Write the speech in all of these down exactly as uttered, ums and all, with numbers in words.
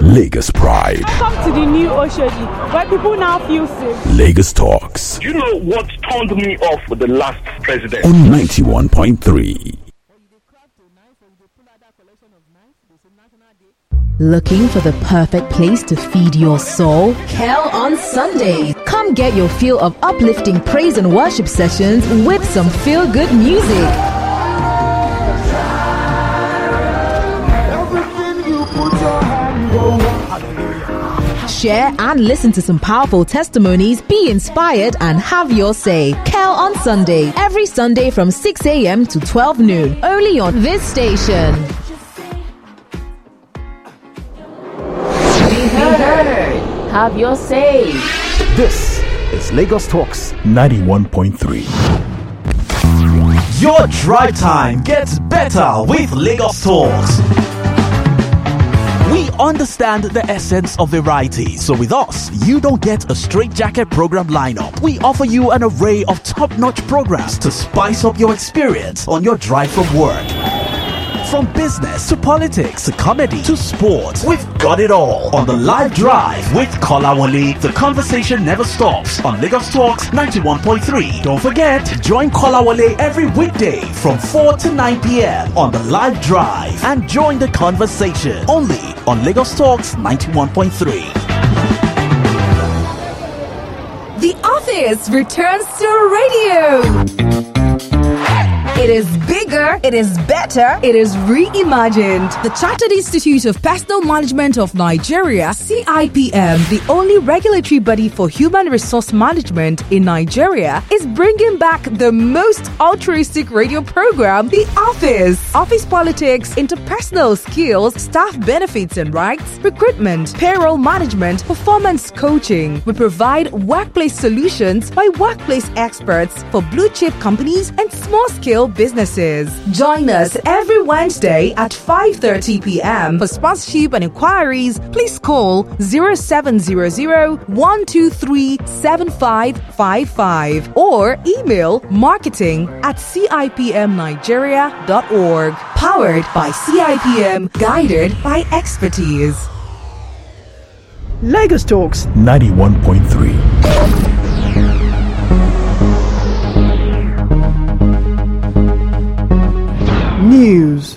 Lagos Pride. Welcome to the new Oshodi, where people now feel safe. Lagos Talks. You know what turned me off with the last president? On ninety-one point three. Looking for the perfect place to feed your soul? Kel on Sundays. Come get your feel of uplifting praise and worship sessions with some feel-good music. Share and listen to some powerful testimonies, be inspired and have your say. Kel on Sunday, every Sunday from six a.m. to twelve noon, only on this station. Be heard. Have your say. This is Lagos Talks ninety-one point three. Your drive time gets better with Lagos Talks. We understand the essence of variety, so with us, you don't get a straitjacket program lineup. We offer you an array of top-notch programs to spice up your experience on your drive from work. From business to politics to comedy to sports, we've got it all on the live drive with Kolawole. The conversation never stops on Lagos Talks ninety-one point three. Don't forget, join Kolawole every weekday from four to nine p.m. on the live drive and join the conversation only on Lagos Talks ninety-one point three. The Office returns to radio. It is bigger, it is better, it is reimagined. The Chartered Institute of Personal Management of Nigeria, C I P M, the only regulatory body for human resource management in Nigeria, is bringing back the most altruistic radio program, The Office. Office politics, interpersonal skills, staff benefits and rights, recruitment, payroll management, performance coaching. We provide workplace solutions by workplace experts for blue chip companies and small-scale businesses. Join us every Wednesday at five thirty p.m. For sponsorship and inquiries, please call zero seven zero zero, one two three, seven five five five or email marketing at c i p m nigeria dot org. Powered by C I P M, guided by expertise. Lagos Talks ninety-one point three. News.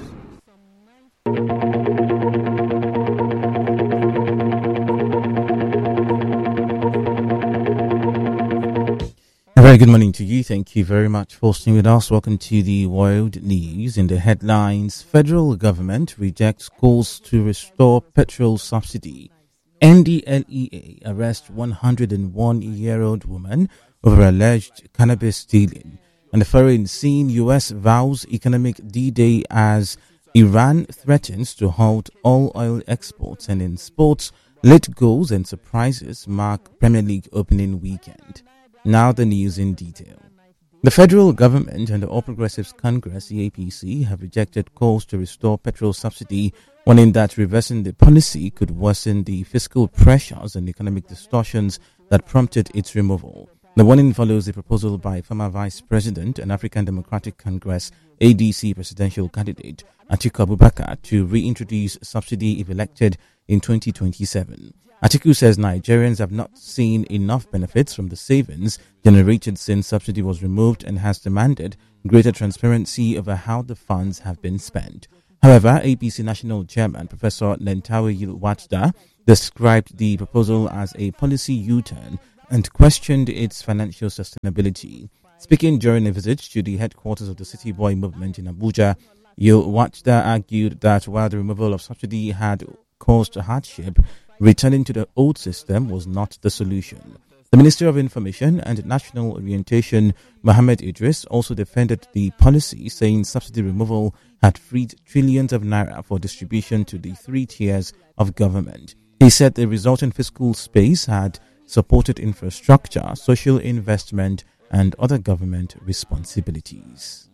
A very good morning to you. Thank you very much for staying with us. Welcome to the World News. In the headlines, federal government rejects calls to restore petrol subsidy. N D L E A arrests one hundred one-year-old woman over alleged cannabis dealing. And the foreign scene, U S vows economic D-Day as Iran threatens to halt all oil exports. And in sports, late goals and surprises mark Premier League opening weekend. Now the news in detail. The federal government and the All Progressives Congress, the A P C, have rejected calls to restore petrol subsidy, warning that reversing the policy could worsen the fiscal pressures and economic distortions that prompted its removal. The warning follows the proposal by former Vice President and African Democratic Congress A D C presidential candidate Atiku Abubakar to reintroduce subsidy if elected in twenty twenty-seven. Atiku says Nigerians have not seen enough benefits from the savings generated since subsidy was removed and has demanded greater transparency over how the funds have been spent. However, A P C National Chairman Professor Nentawe Yilwachda described the proposal as a policy U-turn and questioned its financial sustainability. Speaking during a visit to the headquarters of the City Boy movement in Abuja, Yilwachda argued that while the removal of subsidy had caused hardship, returning to the old system was not the solution. The Minister of Information and National Orientation, Mohammed Idris, also defended the policy, saying subsidy removal had freed trillions of naira for distribution to the three tiers of government. He said the resultant fiscal space had supported infrastructure, social investment, and other government responsibilities.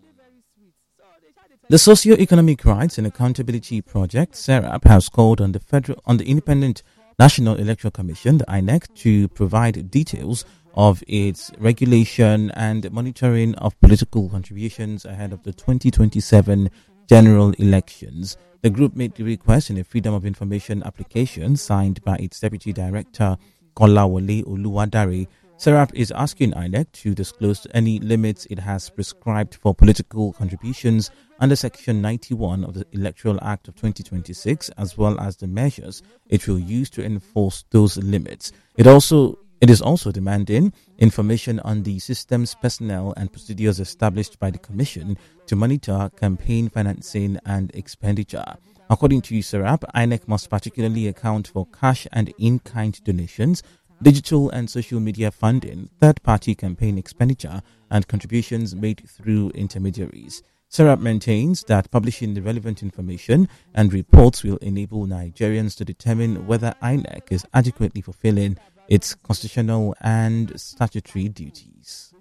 The Socio-Economic Rights and Accountability Project, SERAP, has called on the federal, on the Independent National Electoral Commission, the I N E C, to provide details of its regulation and monitoring of political contributions ahead of the twenty twenty-seven general elections. The group made the request in a Freedom of Information application signed by its Deputy Director, Kolawole Oluwadare. Serap is asking I N E C to disclose any limits it has prescribed for political contributions under Section ninety-one of the Electoral Act of twenty twenty-six, as well as the measures it will use to enforce those limits. It also It is also demanding information on the systems, personnel and procedures established by the Commission to monitor campaign financing and expenditure. According to Serap, I N E C must particularly account for cash and in-kind donations, digital and social media funding, third-party campaign expenditure and contributions made through intermediaries. Serap maintains that publishing the relevant information and reports will enable Nigerians to determine whether I N E C is adequately fulfilling its constitutional and statutory duties.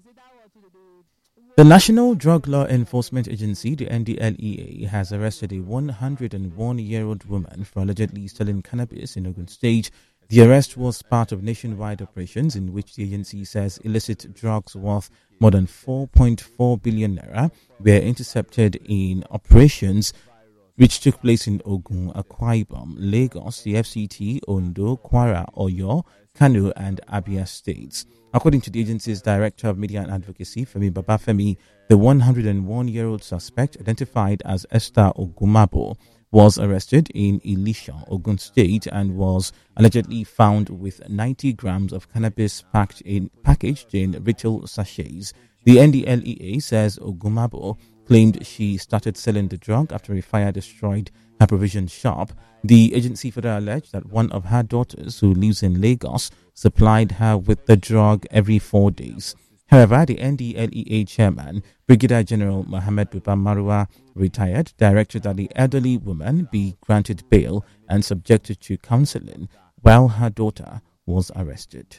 The National Drug Law Enforcement Agency, the N D L E A, has arrested a one hundred one-year-old woman for allegedly selling cannabis in Ogun State. The arrest was part of nationwide operations in which the agency says illicit drugs worth more than four point four billion naira were intercepted in operations which took place in Ogun, Akwa Ibom, Lagos, the F C T, Ondo, Kwara, Oyo, Kano and Abia states. According to the agency's Director of Media and Advocacy, Femi Babafemi, the one hundred one-year-old suspect, identified as Esther Ogumabo, was arrested in Elisha, Ogun State, and was allegedly found with ninety grams of cannabis packed in, packaged in retail sachets. The N D L E A says Ogumabo claimed she started selling the drug after a fire destroyed her provision shop. The agency further alleged that one of her daughters, who lives in Lagos, supplied her with the drug every four days. However, the N D L E A chairman, Brigadier General Mohammed Buba Marwa, retired, directed that the elderly woman be granted bail and subjected to counseling while her daughter was arrested.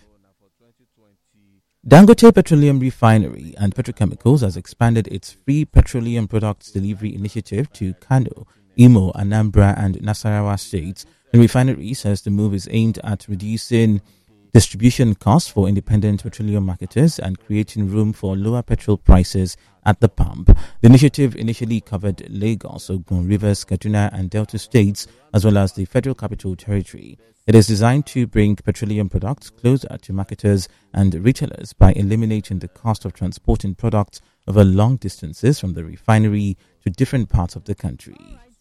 Dangote Petroleum Refinery and Petrochemicals has expanded its free petroleum products delivery initiative to Kano, Imo, Anambra and Nasarawa states. The refinery says the move is aimed at reducing distribution costs for independent petroleum marketers and creating room for lower petrol prices at the pump. The initiative initially covered Lagos, Ogun, Rivers, Kaduna and Delta states, as well as the Federal Capital Territory. It is designed to bring petroleum products closer to marketers and retailers by eliminating the cost of transporting products over long distances from the refinery to different parts of the country.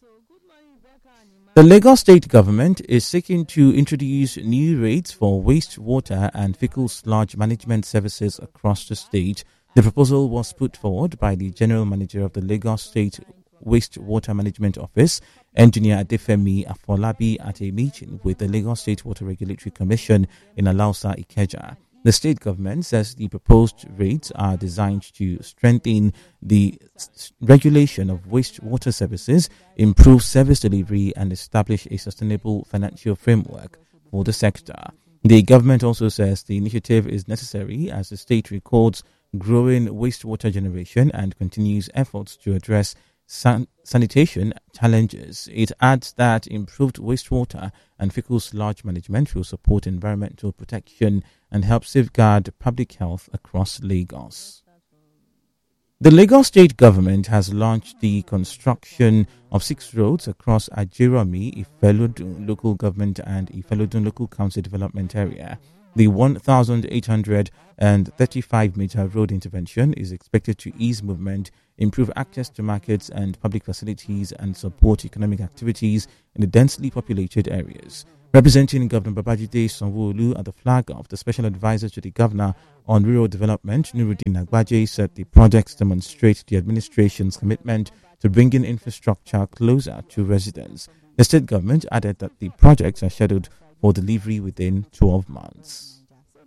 The Lagos State government is seeking to introduce new rates for wastewater and fecal sludge management services across the state. The proposal was put forward by the General Manager of the Lagos State Wastewater Management Office, Engineer Adefemi Afolabi, at a meeting with the Lagos State Water Regulatory Commission in Alausa, Ikeja. The state government says the proposed rates are designed to strengthen the s- regulation of wastewater services, improve service delivery, and establish a sustainable financial framework for the sector. The government also says the initiative is necessary as the state records growing wastewater generation and continues efforts to address san- sanitation challenges. It adds that improved wastewater and fecal sludge management will support environmental protection and help safeguard public health across Lagos. The Lagos State government has launched the construction of six roads across Ajeromi, Ifelodun local government and Ifelodun local council development area. The one thousand eight hundred thirty-five meter road intervention is expected to ease movement, improve access to markets and public facilities, and support economic activities in the densely populated areas. Representing Governor Babajide Sanwo-Olu at the flag of the Special Advisor to the Governor on Rural Development, Nuruddin Agbaje, said the projects demonstrate the administration's commitment to bringing infrastructure closer to residents. The state government added that the projects are scheduled for delivery within twelve months.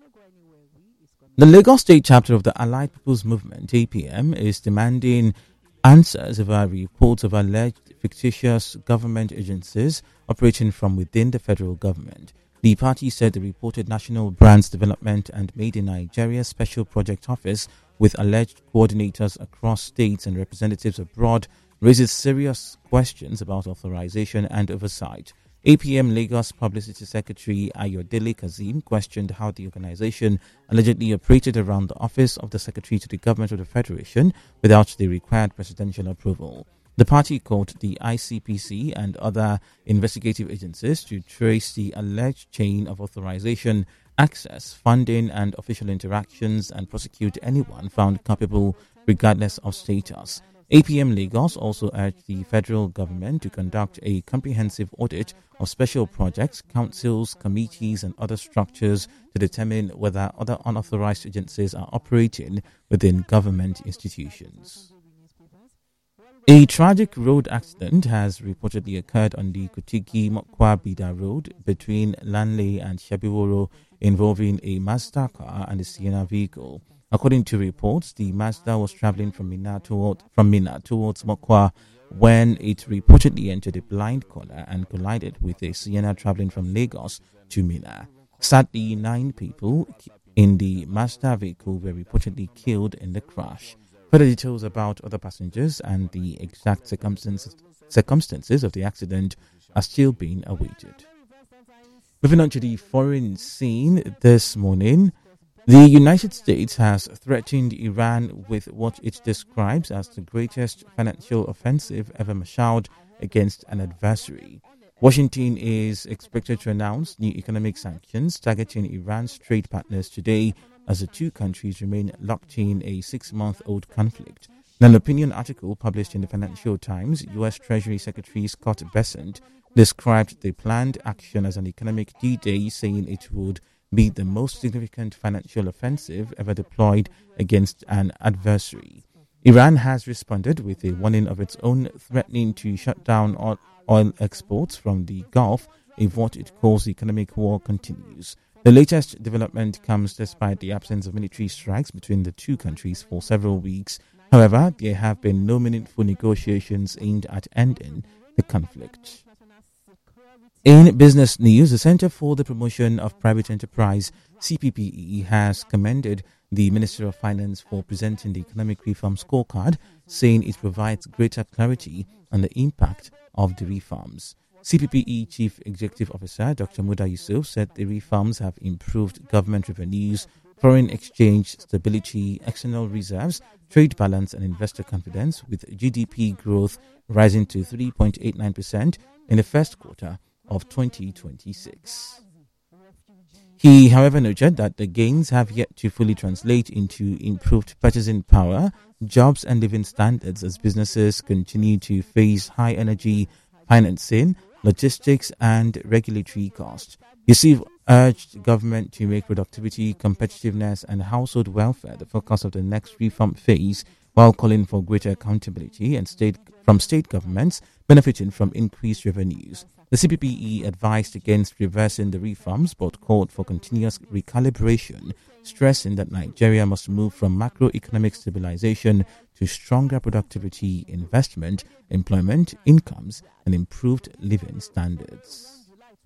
The Lagos State chapter of the Allied People's Movement, A P M, is demanding answers over reports of alleged fictitious government agencies operating from within the federal government. The party said the reported National Brands Development and Made in Nigeria Special Project Office, with alleged coordinators across states and representatives abroad, raises serious questions about authorization and oversight. A P M Lagos Publicity Secretary Ayodele Kazeem questioned how the organization allegedly operated around the office of the Secretary to the Government of the Federation without the required presidential approval. The The party called the I C P C and other investigative agencies to trace the alleged chain of authorization, access, funding, and official interactions and prosecute anyone found culpable regardless of status. A P M Lagos also urged the federal government to conduct a comprehensive audit of special projects, councils, committees, and other structures to determine whether other unauthorized agencies are operating within government institutions. A tragic road accident has reportedly occurred on the Kutigi Mokwa Bida Road between Lanley and Shabiworo, involving a Mazda car and a Sienna vehicle. According to reports, the Mazda was traveling from Mina, toward, from Mina towards Mokwa when it reportedly entered a blind corner and collided with a Sienna traveling from Lagos to Mina. Sadly, nine people in the Mazda vehicle were reportedly killed in the crash. Further details about other passengers and the exact circumstances, circumstances of the accident are still being awaited. Moving on to the foreign scene this morning, the United States has threatened Iran with what it describes as the greatest financial offensive ever marshaled against an adversary. Washington is expected to announce new economic sanctions targeting Iran's trade partners today, as the two countries remain locked in a six-month-old conflict. In an opinion article published in the Financial Times, U S Treasury Secretary Scott Bessent described the planned action as an economic D-Day, saying it would be the most significant financial offensive ever deployed against an adversary. Iran has responded with a warning of its own, threatening to shut down oil exports from the Gulf if what it calls the economic war continues. The latest development comes despite the absence of military strikes between the two countries for several weeks. However, there have been no meaningful negotiations aimed at ending the conflict. In business news, the Center for the Promotion of Private Enterprise, C P P E, has commended the Minister of Finance for presenting the Economic Reform Scorecard, saying it provides greater clarity on the impact of the reforms. C P P E Chief Executive Officer Doctor Muda Yusuf said the reforms have improved government revenues, foreign exchange stability, external reserves, trade balance and investor confidence, with G D P growth rising to three point eight nine percent in the first quarter of twenty twenty-six. He, however, noted that the gains have yet to fully translate into improved purchasing power, jobs and living standards as businesses continue to face high energy, financing, logistics and regulatory costs. Yusuf urged government to make productivity, competitiveness and household welfare the focus of the next reform phase, while calling for greater accountability and state from state governments benefiting from increased revenues. The C P P E advised against reversing the reforms but called for continuous recalibration, stressing that Nigeria must move from macroeconomic stabilization to stronger productivity, investment, employment, incomes, and improved living standards.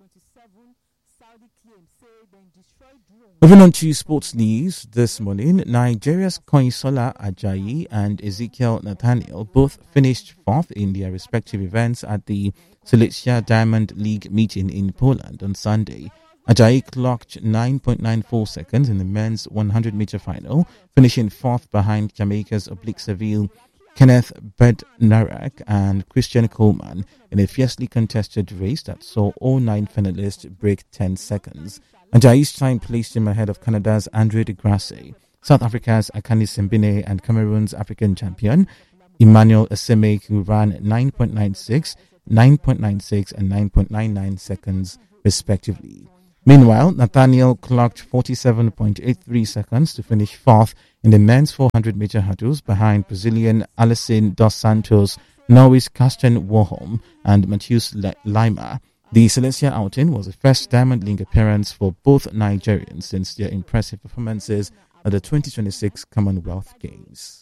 Moving on to sports news this morning, Nigeria's Koinsola Ajayi and Ezekiel Nathaniel both finished fourth in their respective events at the Silesia Diamond League meeting in Poland on Sunday. Ajayi clocked nine point nine four seconds in the men's one hundred meter final, finishing fourth behind Jamaica's Oblique Seville, Kenneth Bednarik and Christian Coleman in a fiercely contested race that saw all nine finalists break ten seconds. Ajayi's time placed him ahead of Canada's Andre de Grasse, South Africa's Akani Simbine and Cameroon's African champion Emmanuel Eseme, who ran nine point nine six, nine point nine six and nine point nine nine seconds respectively. Meanwhile, Nathaniel clocked forty-seven point eight three seconds to finish fourth in the men's four hundred meter hurdles behind Brazilian Alisson dos Santos, Norway's Karsten Warholm and Matheus Lima. The Silesia outing was the first Diamond League appearance for both Nigerians since their impressive performances at the twenty twenty-six Commonwealth Games.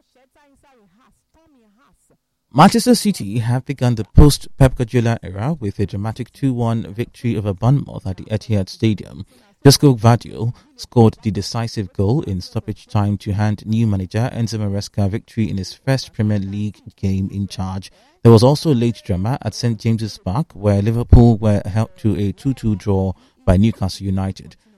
Manchester City have begun the post-Pep Guardiola era with a dramatic two one victory over Bournemouth at the Etihad Stadium. Josko Gvardiol scored the decisive goal in stoppage time to hand new manager Enzo Maresca victory in his first Premier League game in charge. There was also late drama at Saint James's Park, where Liverpool were held to a two two draw by Newcastle United.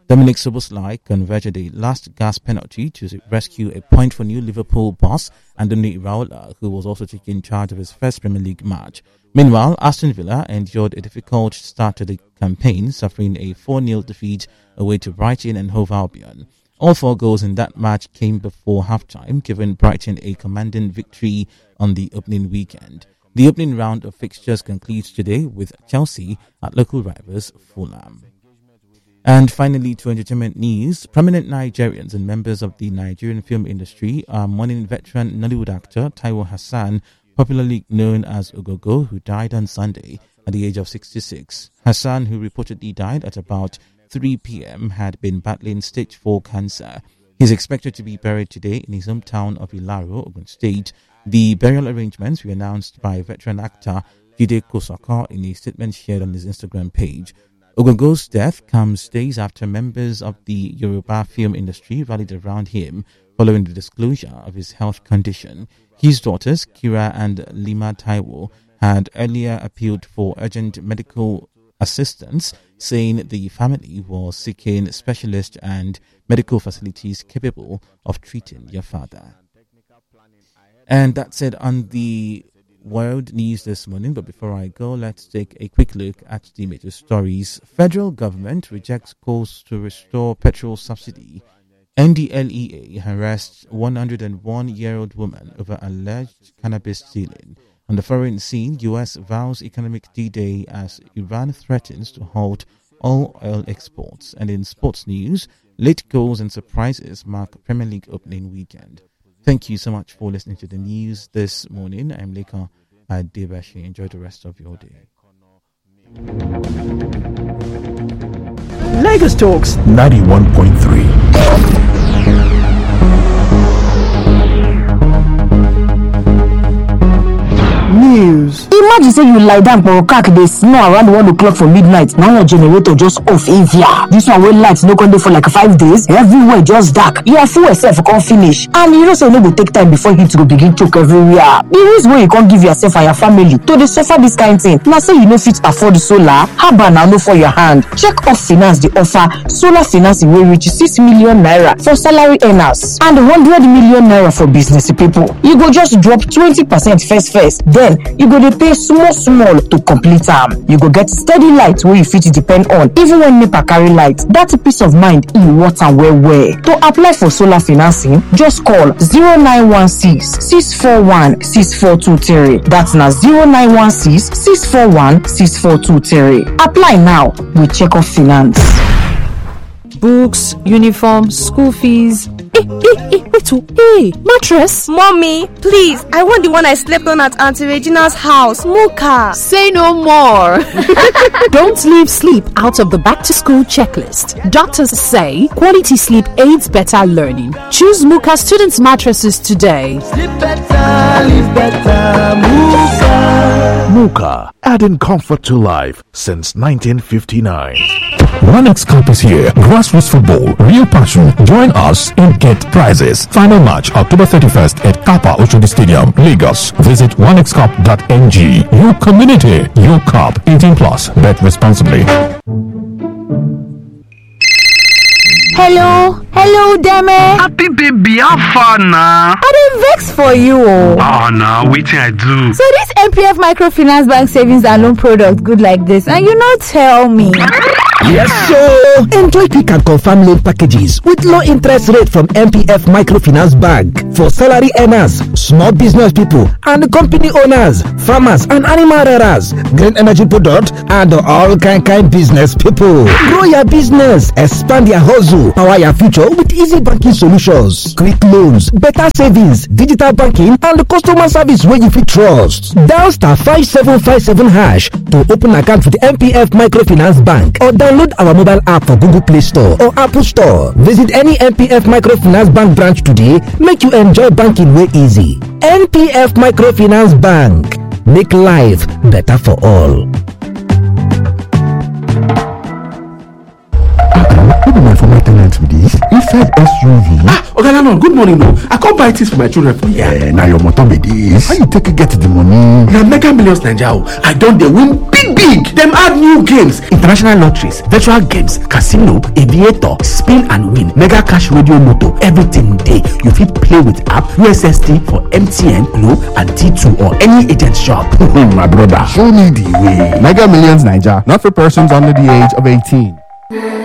Dominic Szoboszlai converted a last gasp penalty to rescue a point for new Liverpool boss Andoni Iraola, who was also taking charge of his first Premier League match. Meanwhile, Aston Villa endured a difficult start to the campaign, suffering a four nil defeat away to Brighton and Hove Albion. All four goals in that match came before halftime, giving Brighton a commanding victory on the opening weekend. The opening round of fixtures concludes today with Chelsea at local rivals Fulham. And finally, to entertainment news, prominent Nigerians and members of the Nigerian film industry are mourning veteran Nollywood actor Taiwo Hassan, popularly known as Ogogo, who died on Sunday at the age of sixty-six. Hassan, who reportedly died at about three p.m., had been battling stage four cancer. He is expected to be buried today in his hometown of Ilaro, Ogun State. The burial arrangements were announced by veteran actor Jide Kosaka in a statement shared on his Instagram page. Ogogo's death comes days after members of the Yoruba film industry rallied around him following the disclosure of his health condition. His daughters, Kira and Lima Taiwo, had earlier appealed for urgent medical assistance, saying the family was seeking specialist and medical facilities capable of treating their father. And that's it on the world news this morning. But before I go, let's take a quick look at the major stories. Federal government rejects calls to restore petrol subsidy. N D L E A arrests one hundred one-year-old woman over alleged cannabis stealing. On the foreign scene, U S vows economic D-Day as Iran threatens to halt all oil exports. And in sports news, late goals and surprises mark Premier League opening weekend. Thank you so much for listening to the news this morning. I'm Leka Adebashi. Enjoy the rest of your day. Lagos Talks ninety-one point three. News. Imagine say you lie down for a car, they snore around one o'clock for midnight. Now your generator just off in here. This one will lights no con dey for like five days. Everywhere just dark. You are full yourself can't finish. And you know say no go take time before heat go begin choke everywhere. The reason why you can't give yourself and your family to the suffer this kind of thing. Now say you no fit afford the solar, how about now no for your hand? Check off finance the offer solar financing will reach six million naira for salary earners and one hundred million naira for business people. You go just drop twenty percent first first. Then you go to pay small small to complete them. You go get steady light where you fit depend on even when NEPA carry light. That peace of mind in water where where. To apply for solar financing, just call zero nine one six, six four one, six four two three. That's now zero nine one six, six four one, six four two three. Apply now with Check Off Finance. Books, uniforms, school fees. Hey, hey, hey, wait, oh, hey, mattress. Mommy, please, I want the one I slept on at Auntie Regina's house, Mocha. Say no more. Don't leave sleep out of the back to school checklist. Doctors say quality sleep aids better learning. Choose Mocha students' mattresses today. Sleep better, live better, Mocha. Mocha, adding comfort to life since nineteen fifty-nine. One X Cup is here. Grassroots football, real passion. Join us and get prizes. Final match October thirty-first at Kappa Oshodi Stadium, Lagos. Visit one x cup dot n g. Your community, your cup. eighteen plus. Bet responsibly. Hello, hello, Deme. Happy baby, how far now? I dey vex for you. Oh, now waiting I do. So this M P F Microfinance Bank savings and loan product good like this, and you not tell me. Yes, so enjoy quick and confirm loan packages with low interest rate from M P F Microfinance Bank for salary earners, small business people, and company owners, farmers, and animal rearers, green energy product, and all kind kind business people. Grow your business, expand your hustle, power your future with easy banking solutions, quick loans, better savings, digital banking, and customer service where you fit trust. Dial star five seven five seven hash to open account with M P F Microfinance Bank or download our mobile app for Google Play Store or Apple Store. Visit any M P F Microfinance Bank branch today. Make you enjoy banking way easy. M P F Microfinance Bank. Make life better for all. What am I for my tenant with this? Inside S U V. Ah, okay, no, good morning, no. I can't buy things for my children for here. Eh, now your motor be this. How you take it get the money? Now Mega Millions Naija, I don't they win big big. Them add new games, international lotteries, virtual games, casino, aviator, spin and win, mega cash radio moto, everything day. You fit play with app, U S S D for M T N, Glo and T two or any agent shop. My brother, show me the way. Mega Millions Naija, not for persons under the age of eighteen.